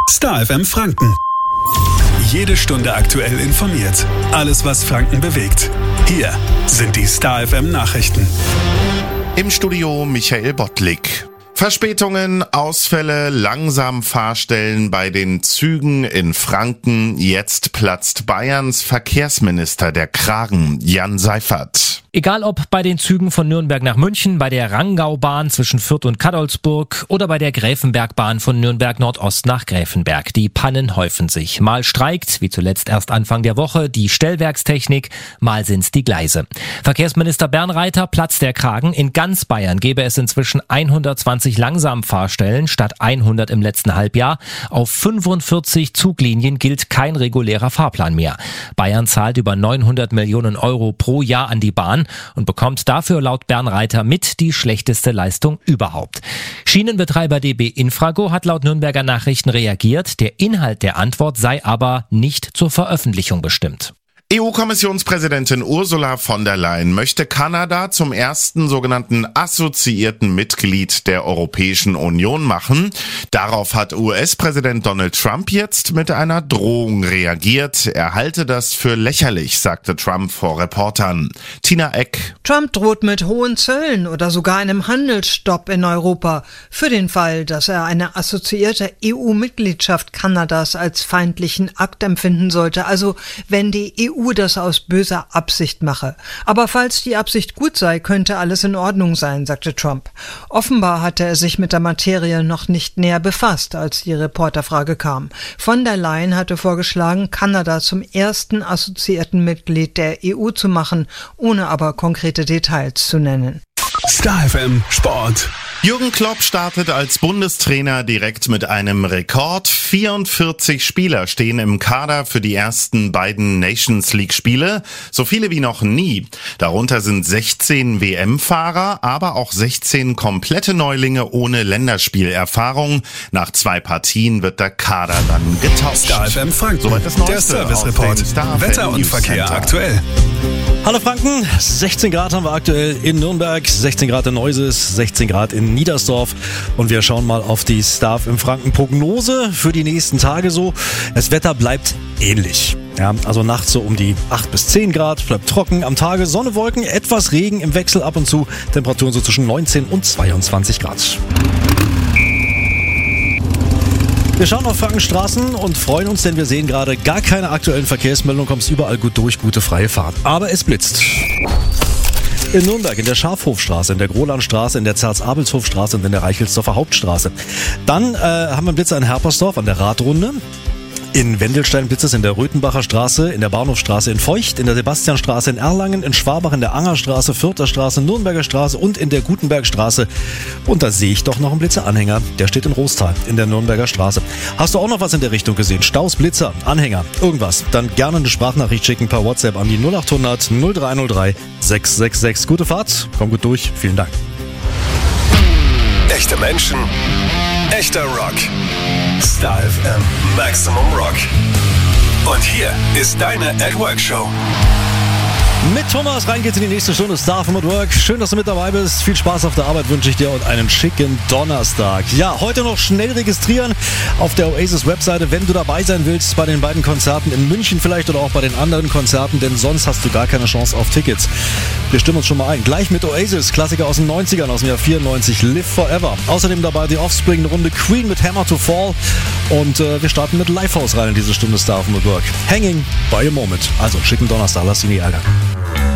Star FM Franken. Jede Stunde aktuell informiert. Alles, was Franken bewegt. Hier sind die Star FM Nachrichten. Im Studio Michael Bottlik. Verspätungen, Ausfälle, langsam Fahrstellen bei den Zügen in Franken. Jetzt platzt Bayerns Verkehrsminister der Kragen, Jan Seifert. Egal ob bei den Zügen von Nürnberg nach München, bei der Rangaubahn zwischen Fürth und Cadolzburg oder bei der Gräfenbergbahn von Nürnberg Nordost nach Gräfenberg. Die Pannen häufen sich. Mal streikt, wie zuletzt erst Anfang der Woche, die Stellwerkstechnik, mal sind's die Gleise. Verkehrsminister Bernreiter platzt der Kragen. In ganz Bayern gäbe es inzwischen 120 Langsamfahrstellen statt 100 im letzten Halbjahr. Auf 45 Zuglinien gilt kein regulärer Fahrplan mehr. Bayern zahlt über 900 Millionen Euro pro Jahr an die Bahn und bekommt dafür laut Bernreiter mit die schlechteste Leistung überhaupt. Schienenbetreiber DB Infrago hat laut Nürnberger Nachrichten reagiert. Der Inhalt der Antwort sei aber nicht zur Veröffentlichung bestimmt. EU-Kommissionspräsidentin Ursula von der Leyen möchte Kanada zum ersten sogenannten assoziierten Mitglied der Europäischen Union machen. Darauf hat US-Präsident Donald Trump jetzt mit einer Drohung reagiert. Er halte das für lächerlich, sagte Trump vor Reportern. Tina Eck. Trump droht mit hohen Zöllen oder sogar einem Handelsstopp in Europa für den Fall, dass er eine assoziierte EU-Mitgliedschaft Kanadas als feindlichen Akt empfinden sollte. Also wenn die EU das aus böser Absicht mache. Aber falls die Absicht gut sei, könnte alles in Ordnung sein, sagte Trump. Offenbar hatte er sich mit der Materie noch nicht näher befasst, als die Reporterfrage kam. Von der Leyen hatte vorgeschlagen, Kanada zum ersten assoziierten Mitglied der EU zu machen, ohne aber konkrete Details zu nennen. Star FM Sport. Jürgen Klopp startet als Bundestrainer direkt mit einem Rekord. 44 Spieler stehen im Kader für die ersten beiden Nations League Spiele. So viele wie noch nie. Darunter sind 16 WM-Fahrer, aber auch 16 komplette Neulinge ohne Länderspielerfahrung. Nach 2 Partien wird der Kader dann getauscht. Star FM Franken. Soweit das Neueste Der Service Report. Wetter und Verkehr aktuell. Hallo Franken, 16 Grad haben wir aktuell in Nürnberg, 16 Grad in Neuses, 16 Grad in Niedersdorf und wir schauen mal auf die Star FM Franken Prognose für die nächsten Tage so. Das Wetter bleibt ähnlich. Ja, also nachts so um die 8 bis 10 Grad, bleibt trocken, am Tage Sonne, Wolken, etwas Regen im Wechsel ab und zu, Temperaturen so zwischen 19 und 22 Grad. Wir schauen auf Frankenstraßen und freuen uns, denn wir sehen gerade gar keine aktuellen Verkehrsmeldungen, kommst überall gut durch, gute freie Fahrt. Aber es blitzt. In Nürnberg, in der Schafhofstraße, in der Grolandstraße, in der Zerz-Abelshofstraße und in der Reichelsdorfer Hauptstraße. Dann haben wir einen Blitzer in Herpersdorf an der Radrunde. In Wendelstein blitzt es in der Röthenbacher Straße, in der Bahnhofstraße in Feucht, in der Sebastianstraße in Erlangen, in Schwabach, in der Angerstraße, Fürther Straße, Nürnberger Straße und in der Gutenbergstraße. Und da sehe ich doch noch einen Blitzeranhänger. Der steht in Rostal, in der Nürnberger Straße. Hast du auch noch was in der Richtung gesehen? Staus, Blitzer, Anhänger, irgendwas? Dann gerne eine Sprachnachricht schicken per WhatsApp an die 0800 0303 666. Gute Fahrt, komm gut durch, vielen Dank. Echte Menschen, echter Rock. Star FM Maximum Rock. Und hier ist deine At Work Show. Mit Thomas, rein geht's in die nächste Stunde Star FM at Work. Schön, dass du mit dabei bist. Viel Spaß auf der Arbeit wünsche ich dir und einen schicken Donnerstag. Ja, heute noch schnell registrieren auf der Oasis-Webseite, wenn du dabei sein willst bei den beiden Konzerten in München vielleicht oder auch bei den anderen Konzerten, denn sonst hast du gar keine Chance auf Tickets. Wir stimmen uns schon mal ein. Gleich mit Oasis, Klassiker aus den 90ern, aus dem Jahr 94, Live Forever. Außerdem dabei die Offspring, eine Runde Queen mit Hammer to Fall und wir starten mit Lifehouse rein in diese Stunde Star FM at Work. Hanging by a Moment. Also schicken Donnerstag, lass dich nie ärgern.